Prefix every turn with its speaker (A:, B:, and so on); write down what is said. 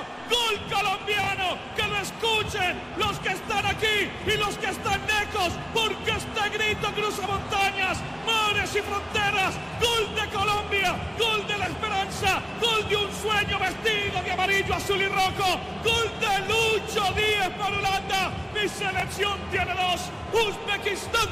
A: gol colombiano, que lo escuchen los que están aquí y los que están lejos, porque este grito cruza montañas, mares y fronteras. Gol de Colombia, gol de la esperanza, gol de un sueño vestido de amarillo, azul y rojo, gol de Lucho Díaz para Holanda. Mi selección tiene 2, Uzbekistán